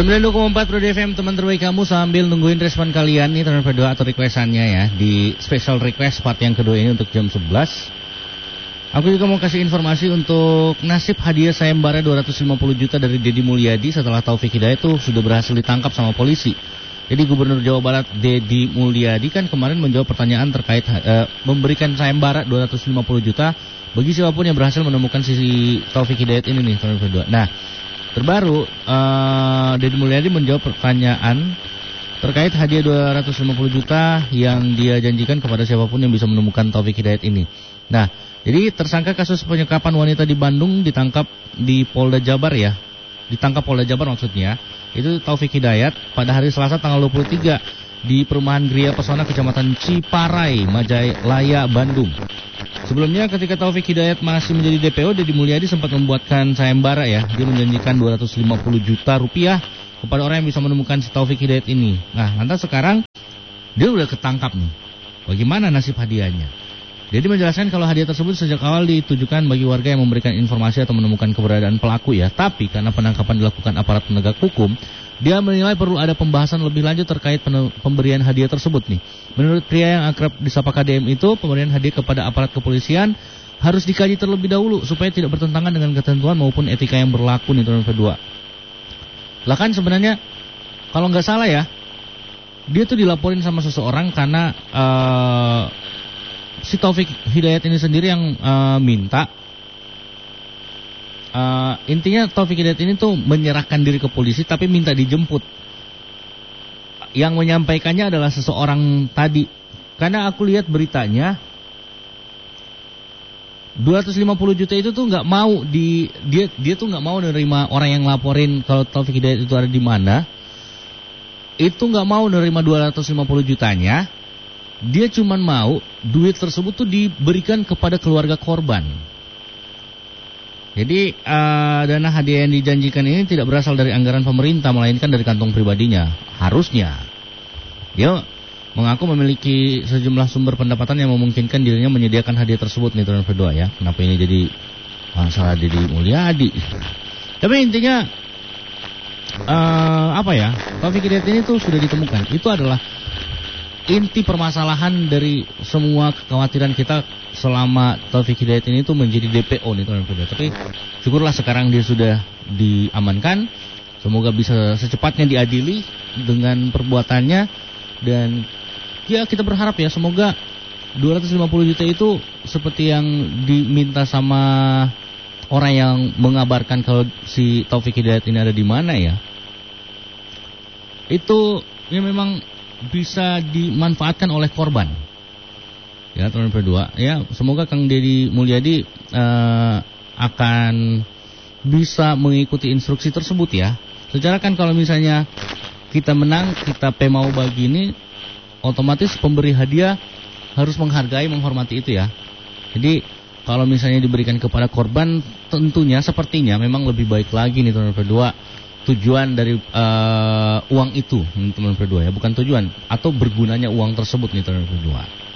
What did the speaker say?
92,4 Pro FM, teman terbaik kamu, sambil nungguin respon kalian nih teman berdua atau requestannya ya di special request part yang kedua ini untuk jam 11. Aku juga mau kasih informasi untuk nasib hadiah sayembara 250 juta dari Deddy Mulyadi setelah Taufik Hidayat itu sudah berhasil ditangkap sama polisi. Jadi Gubernur Jawa Barat Deddy Mulyadi kan kemarin menjawab pertanyaan terkait memberikan sayembara 250 juta bagi siapapun yang berhasil menemukan sisi Taufik Hidayat ini nih teman berdua. Nah, terbaru, Deddy Mulyadi menjawab pertanyaan terkait hadiah 250 juta yang dia janjikan kepada siapapun yang bisa menemukan Taufik Hidayat ini. Nah, jadi tersangka kasus penyekapan wanita di Bandung ditangkap di Polda Jabar ya. Ditangkap Polda Jabar maksudnya. Itu Taufik Hidayat pada hari Selasa tanggal 23 di Perumahan Gria Pesona Kecamatan Ciparai, Majalaya, Bandung. Sebelumnya ketika Taufik Hidayat masih menjadi DPO, Deddy Mulyadi sempat membuatkan sayembara ya. Dia menjanjikan 250 juta rupiah kepada orang yang bisa menemukan si Taufik Hidayat ini. Nah, lantas sekarang dia udah ketangkap nih. Bagaimana nasib hadiahnya? Deddy menjelaskan kalau hadiah tersebut sejak awal ditujukan bagi warga yang memberikan informasi atau menemukan keberadaan pelaku ya. Tapi karena penangkapan dilakukan aparat penegak hukum, dia menilai perlu ada pembahasan lebih lanjut terkait pemberian hadiah tersebut nih. Menurut pria yang akrab disapa KDM itu, pemberian hadiah kepada aparat kepolisian harus dikaji terlebih dahulu supaya tidak bertentangan dengan ketentuan maupun etika yang berlaku nih teman kedua. Lah kan sebenarnya kalau nggak salah ya, dia tuh dilaporin sama seseorang karena si Taufik Hidayat ini sendiri yang minta. Intinya Taufik Hidayat ini tuh menyerahkan diri ke polisi tapi minta dijemput. Yang menyampaikannya adalah seseorang tadi. Karena aku lihat beritanya 250 juta itu tuh nggak mau dia tuh nggak mau menerima orang yang laporin kalau Taufik Hidayat itu ada di mana. Itu nggak mau menerima 250 jutanya. Dia cuma mau duit tersebut tuh diberikan kepada keluarga korban. Jadi dana hadiah yang dijanjikan ini tidak berasal dari anggaran pemerintah, melainkan dari kantong pribadinya. Harusnya. Dia mengaku memiliki sejumlah sumber pendapatan yang memungkinkan dirinya menyediakan hadiah tersebut nih teman berdua ya. Kenapa ini jadi masalah Deddy Mulyadi? Tapi intinya Taufik Hidayat ini tuh sudah ditemukan. Itu adalah inti permasalahan dari semua kekhawatiran kita selama Taufik Hidayat ini tuh menjadi DPO nih teman-teman. Tapi syukurlah sekarang dia sudah diamankan. Semoga bisa secepatnya diadili dengan perbuatannya. Dan ya kita berharap ya semoga 250 juta itu seperti yang diminta sama orang yang mengabarkan kalau si Taufik Hidayat ini ada di mana ya. Itu ya memang bisa dimanfaatkan oleh korban. Ya teman berdua. Ya semoga Kang Deddy Mulyadi akan bisa mengikuti instruksi tersebut ya. Secara kan kalau misalnya kita menang, kita mau bagi ini, otomatis pemberi hadiah harus menghargai, menghormati itu ya. Jadi kalau misalnya diberikan kepada korban, tentunya sepertinya memang lebih baik lagi nih teman berdua. Tujuan dari uang itu teman berdua ya, bukan tujuan atau bergunanya uang tersebut nih teman berdua.